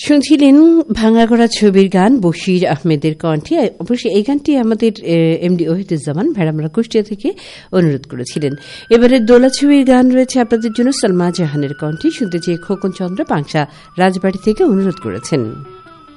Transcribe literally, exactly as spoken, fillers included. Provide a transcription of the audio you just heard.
শুনছিলেন ভাঙাগড়া ছবির গান বশির আহমেদের কণ্ঠে। অবশ্যই এই গানটি আমাদের এমডি ওহিদুজ্জামান ভেড়ামারা কুষ্টিয়া থেকে অনুরোধ করেছিলেন। এবারে দোলা ছবির গান রয়েছে আপনাদের জন্য সালমা জাহানের কণ্ঠে। শুনতে চেয়ে খোকন চন্দ্র পাংশা রাজবাড়ি থেকে অনুরোধ করেছেন।